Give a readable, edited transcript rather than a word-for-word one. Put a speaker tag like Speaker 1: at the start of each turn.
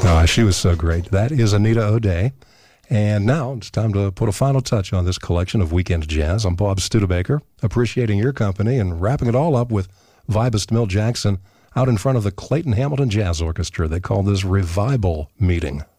Speaker 1: She was so great. That is Anita O'Day. And now it's time to put a final touch on this collection of Weekend Jazz. I'm Bob Studebaker, appreciating your company and wrapping it all up with vibist Milt Jackson out in front of the Clayton Hamilton Jazz Orchestra. They call this Revival Meeting.